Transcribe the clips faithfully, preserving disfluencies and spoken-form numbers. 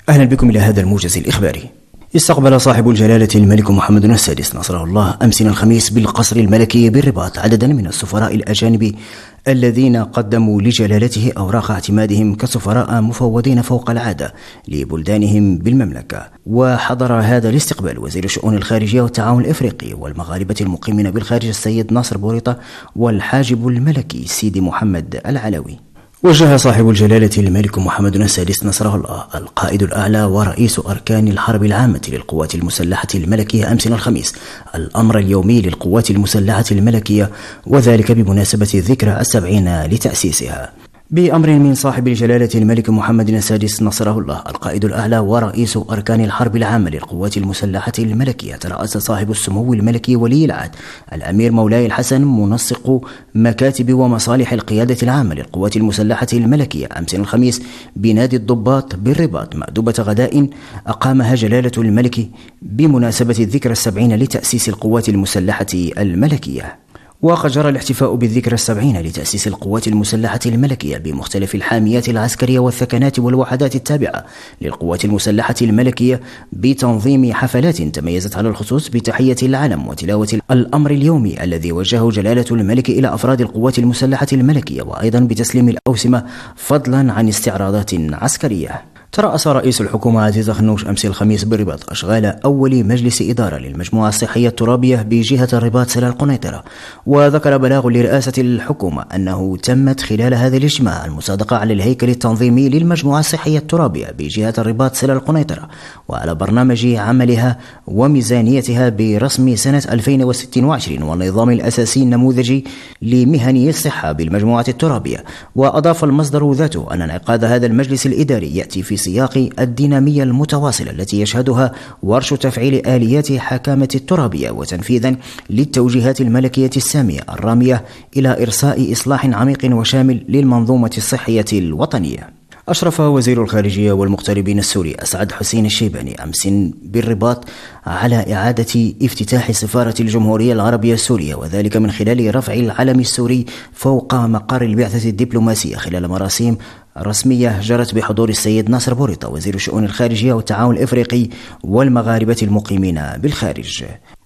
أهلا بكم إلى هذا الموجز الإخباري. استقبل صاحب الجلالة الملك محمد السادس نصره الله أمس الخميس بالقصر الملكي بالرباط عددا من السفراء الأجانب الذين قدموا لجلالته أوراق اعتمادهم كسفراء مفوضين فوق العادة لبلدانهم بالمملكة. وحضر هذا الاستقبال وزير الشؤون الخارجية والتعاون الإفريقي والمغاربة المقيمين بالخارج السيد ناصر بوريطة والحاجب الملكي سيدي محمد العلوي. وجه صاحب الجلالة الملك محمد السادس نصره الله القائد الأعلى ورئيس أركان الحرب العامة للقوات المسلحة الملكية أمس الخميس الأمر اليومي للقوات المسلحة الملكية، وذلك بمناسبة الذكرى السبعين لتأسيسها. بأمر من صاحب الجلالة الملك محمد السادس نصره الله القائد الأعلى ورئيس أركان الحرب العامة للقوات المسلحة الملكية، ترأس صاحب السمو الملكي ولي العهد الأمير مولاي الحسن منسق مكاتب ومصالح القيادة العامة للقوات المسلحة الملكية أمس الخميس بنادي الضباط بالرباط مأدبة غداء أقامها جلالة الملك بمناسبة الذكرى السبعين لتأسيس القوات المسلحة الملكية. وقد جرى الاحتفاء بالذكرى السبعين لتأسيس القوات المسلحة الملكية بمختلف الحاميات العسكرية والثكنات والوحدات التابعة للقوات المسلحة الملكية بتنظيم حفلات تميزت على الخصوص بتحية العلم وتلاوة الأمر اليومي الذي وجهه جلالة الملك إلى أفراد القوات المسلحة الملكية، وأيضا بتسليم الأوسمة فضلا عن استعراضات عسكرية. ترأس رئيس الحكومة عزيز خنوش أمس الخميس بالرباط أشغال أول مجلس إدارة للمجموعة الصحية الترابية بجهة الرباط سلا القنيطرة. وذكر بلاغ لرئاسة الحكومة أنه تمت خلال هذا الاجتماع المصادقة على الهيكل التنظيمي للمجموعة الصحية الترابية بجهة الرباط سلا القنيطرة وعلى برنامج عملها وميزانيتها برسم سنة ألفين واثنين وعشرين والنظام الأساسي النموذجي لمهني الصحة بالمجموعة الترابية. وأضاف المصدر ذاته أن انعقاد هذا المجلس الإداري يأتي في سياق الدينامية المتواصلة التي يشهدها ورش تفعيل آليات حكامة الترابية وتنفيذا للتوجيهات الملكية السامية الرامية إلى إرساء إصلاح عميق وشامل للمنظومة الصحية الوطنية. أشرف وزير الخارجية والمغتربين السوري أسعد حسين الشيباني أمس بالرباط على إعادة افتتاح سفارة الجمهورية العربية السورية، وذلك من خلال رفع العلم السوري فوق مقر البعثة الدبلوماسية خلال مراسيم رسمية جرت بحضور السيد ناصر بوريطة وزير الشؤون الخارجية والتعاون الإفريقي والمغاربة المقيمين بالخارج.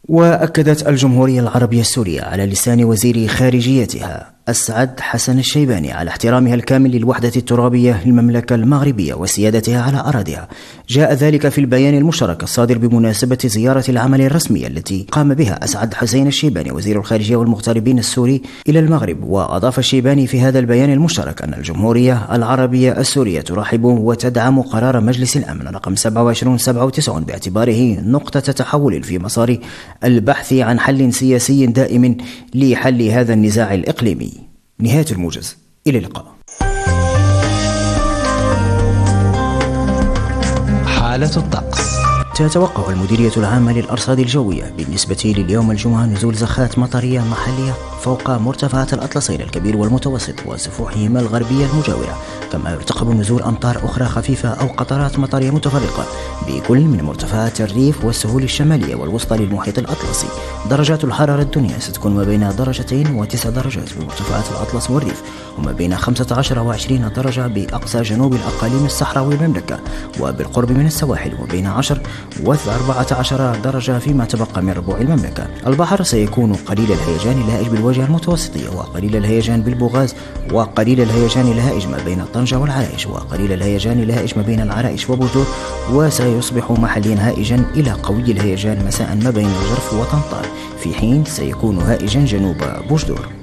وأكدت الجمهورية العربية السورية على لسان وزير خارجيتها أسعد حسن الشيباني على احترامها الكامل للوحدة الترابية للمملكة المغربية وسيادتها على أراضيها. جاء ذلك في البيان المشترك الصادر بمناسبة زيارة العمل الرسمية التي قام بها أسعد حسين الشيباني وزير الخارجية والمغتربين السوري إلى المغرب. وأضاف الشيباني في هذا البيان المشترك أن الجمهورية العربية السورية ترحب وتدعم قرار مجلس الأمن رقم سبعة وعشرين سبعة وتسعين باعتباره نقطة تحول في مسار البحث عن حل سياسي دائم لحل هذا النزاع الإقليمي. نهاية الموجز، إلى اللقاء. حالة الطقس. تتوقع المديرية العامة للأرصاد الجوية بالنسبة لليوم الجمعة نزول زخات مطرية محلية فوق مرتفعات الأطلسين الكبير والمتوسط وسفوحهما الغربية المجاورة، كما يرتقب نزول أمطار أخرى خفيفة أو قطرات مطرية متفرقة بكل من مرتفعات الريف والسهول الشمالية والوسطى للمحيط الأطلسي. درجات الحرارة الدنيا ستكون ما بين درجتين وتسع درجات بمرتفعات الأطلس والريف، وما بين خمسة عشر وعشرين درجة بأقصى جنوب الأقاليم الصحراوي المملكة وبالقرب من السواحل، وبين عشر وأربعة عشر درجة فيما تبقى من ربوع المملكة. البحر سيكون قليل الهيجان الهائج بالواجهة المتوسطية وقليل الهيجان بالبوغاز وقليل الهيجان الهائج ما بين طنجة والعرائش وقليل الهيجان الهائج ما بين العرائش وبوجدور، وسيصبح محليا هائجا إلى قوي الهيجان مساء ما بين الجرف وطنطا، في حين سيكون هائجا جنوب بوجدور.